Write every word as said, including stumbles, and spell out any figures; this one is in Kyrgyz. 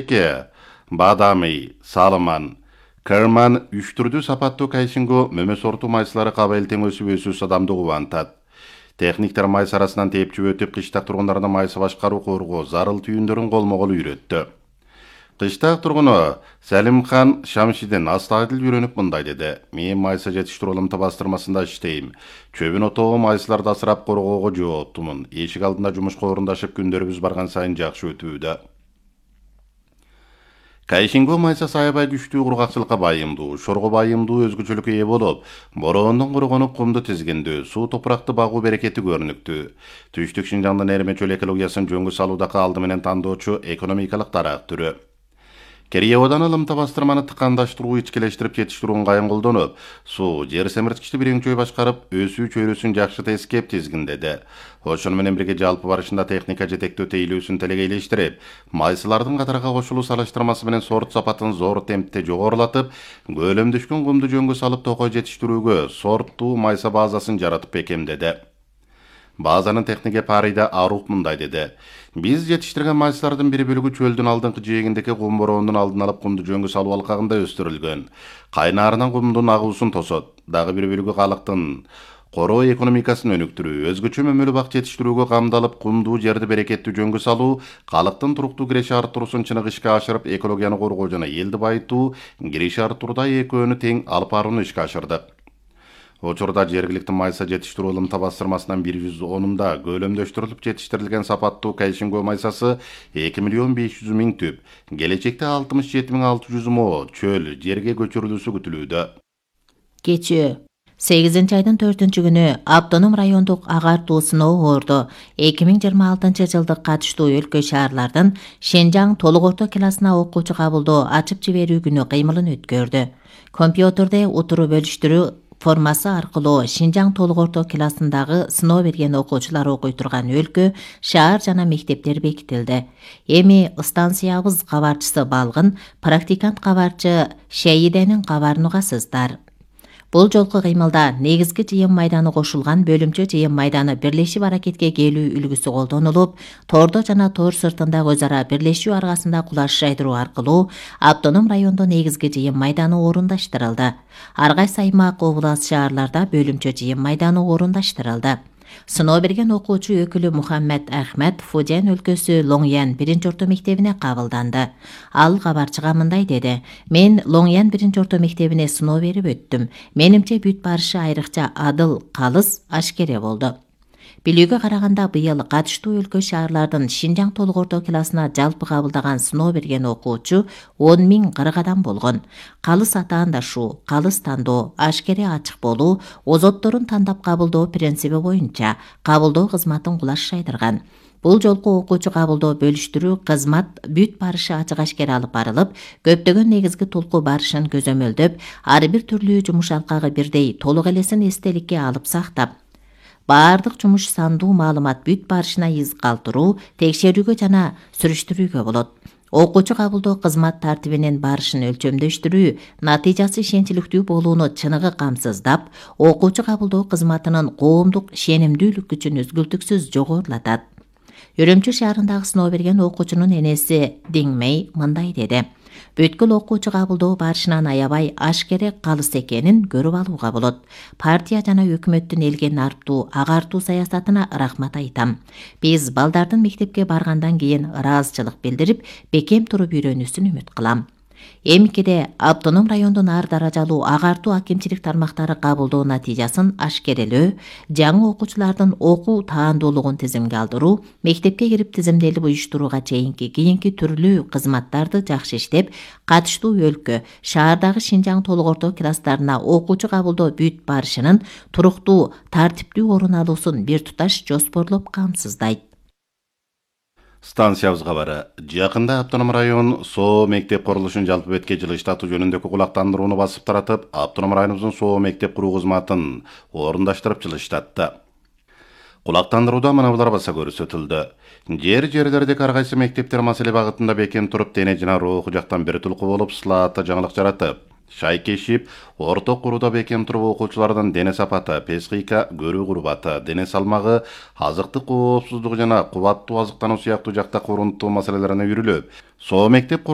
Беке, Бадами, Салыман, Кырман үч түрдүү сапаттуу кайшинго мөмө сорту майсылары кабыл тең өсүп өсүүс адамды кубантат. Техниктер майс арасынан тепчүп өтүп кыштак тургундарына майсы башкаруу коргоо зарыл түйүндөрүн колмо-кол үйрөттү. Кыштак тургуну Сәлимхан Шамшидин астагыл үйрөнүп мындай деди: "Мен майсы жетиштирүү ылымты бастырмасында иштейм. Чөбүн отогу майсыларды асырап коргоого жооптумун. Эшик алдында жумушка орундашып күндөрүбүз барган сайын жакшы өтүүдө." Кайшинго майса саябай күчтүү кургакчылыкка байымдуу, шорго байымдуу өзгөчөлүккө ээ болуп, бороондун кургонуп кумду тизгиндүү, суу топуракты багуу берекети көрүнүктүү. Түштүк Шинжаңдын эрме чөл экологиясын жөнгө салуудагы алды менен тандоочу экономикалык дарак түрү. Кериеводан ылымта бастырманы тыкандаштыруу, ичкелештирип жетиштирүүнү кайын колдонуп, суу, жер семирткичти биринчөй башкарып, өсүү чөйрөсүн жакшы тескеп тизгиндеди. Ошону менен бирге жалпы барышында техника жетектөө тейлүүсүн телегейлештирип, майсылардын катарга кошулуу салыштырмасы менен сорт сапатын зор темпте жогорулатып, көлөмдөшкөн кумду жөнгө салып токой жетиштирүүгө сорттуу майса базасын жаратып бекемдеди. Базанын технике Парида Арух мындай деди: "Биз жетиштирген майсылардын бир бөлүгү чөлдүн алдыңкы жээгиндеги кум бороондун алдын алып кумду жөнгө салуу алкагында өстүрүлгөн. Кайнаарынан кумдун агуусун тосот. Дагы бир бөлүгү калыктын короо экономикасын өнүктүрүү, өзгөчө мөмөлүү бак жетиштирүүгө камдалып, кумдуу жерди берекеттүү жөнгө салуу, калыктын туруктуу киреше арттыруусун чыныгы ишке ашырып, экологияны коргоо жана элди байытуу, киреше арттырууда экөөнү тең алып барууну ишке ашырдык." Учурда жергиликтүү майса жетиштирүү ылымта бастырмасынан бир жүз онунда көлөмдөштүрүлүп жетиштирилген сапаттуу кайшинго майсасы эки миллион беш жүз миң түп, келечекте алтымыш жети миң алты жүз мо чөл жерге көчүрүлүүсү күтүлүүдө. Кечүү сегизинчи айдын төртүнчү күнү автоном райондук агартуу сыноо орду. эки миң жыйырма алтынчы жылдык катыштуу өлкө шаарлардын Шинжаң толук орто классына окуучу кабылдоо ачып жиберүү күнү кыймылын өткөрдү. Компьютерде утуру бөлүштүрүү формасы аркылуу Шинжаң толук орто классындагы сыноо берген окуучулар окуй турган өлкө, шаар жана мектептер бекитилди. Эми станциябыз кабарчысы Балгын, практикант кабарчы Шейиденин кабарын угасыздар. Бул жолку кыймылда негизги жыйын майданы кошулган бөлүмчө жыйын майданы бирлешип аракетке келүү үлгүсү колдонулуп, тордо жана тор сыртындагы өз ара бирлешүү аркасында кулаш жайдыруу аркылуу автоном райондо негизги жыйын майданы орундаштырылды. Ар кайсы аймак, област, шаарларда бөлүмчө жыйын майданы орундаштырылды. Сыноо берген окуучу өкүлү Мухаммед Ахмед Фуден өлкөсү Лоңьян биринчи орто мектебине кабылданды. Ал кабарчыга мындай деди: "Мен Лоңьян биринчи орто мектебине сыноо берип өттүм. Менимче бүт барышы айрыкча адыл, калыс, ашкере болду. Билүүгө караганда быйыл катыштуу өлкө шаарлардын Шинжаң толук орто классына жалпы кабылдаган сыноо берген окуучу он миң кырк адам болгон. Калыс атаандашуу, калыс тандоо, ашкере ачык болуу, озотторун тандап кабылдоо принциби боюнча кабылдоо кызматын кулаш жайдырган. Бул жолку окуучу кабылдоо бөлүштүрүү кызмат бүт барышы ачык ашкере алып барылып, көптөгөн негизги толку барышын көзөмөлдөп, ар бир түрлүү жумуш алкагы бирдей толук элесин эстеликке алып сактап, баардык жумуш сандуу маалымат бүт барышына из калтыруу, текшерүүгө жана сүрүштүрүүгө болот. Окуучу кабылдоо кызмат тартибинин барышын өлчөмдөштүрүү, натыйжасы ишенчиликтүү болууну чыныгы камсыздап, окуучу кабылдоо кызматынын коомдук ишенимдүүлүк күчүн үзгүлтүксүз жогорулатат. Үрүмчү шаарындагы сыноо берген окуучунун энеси Диңмей мындай деди: "Бүткүл окуучу кабылдоо барышынан аябай ашкере, калыс экенин көрүп алууга болот. Партия жана өкмөттүн элге нарптуу, агартуу саясатына рахмат айтам. Биз балдардын мектепке баргандан кийин ыраазычылык билдирип, бекем туруп үйрөнүүсүн үмүт кылам." Эмкиде автоном райондун ар даражалуу агартуу акимчилик тармактары кабылдоо натыйжасын ашкерелөө, жаңы окуучулардын окуу таандуулугун тизимге алдыруу, мектепке кирип тизимделип уюштурууга чейинки кийинки түрлүү кызматтарды жакшы иштеп, катыштуу өлкө, шаардагы Шинжаң толук орто класстарына окуучу кабылдоо бүт барышынын туруктуу, тартиптүү орун алуусун бир туташ жоспорлоп камсыздайт. Станциябыз кабары. Жакында автоном район соо мектеп курулушун жалпы бетке жылыштатуу жөнүндөгү кулактандырууну басып таратып, автоном районубуздун соо мектеп куруу кызматын орундаштырып жылыштатты. Кулактандырууда мына булар баса көрсөтүлдү. Жер жерлердеги ар кайсы мектептер маселе багытында бекем туруп, дене жана руху жактан бир тулку болуп, сылаатта жаңылык жаратып, шайкешип, орто курууда бекем туруп окуучулардын дене сапаты, психика, көрүү курбаты, дене салмагы, азыктык коопсуздугу жана кубаттуу азыктануу сыяктуу жакта урунттуу маселелерине үйрүлүп, соо мектеп